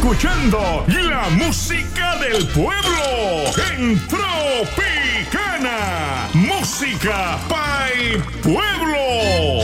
escuchando la música del pueblo en Tropicana. Música para el pueblo.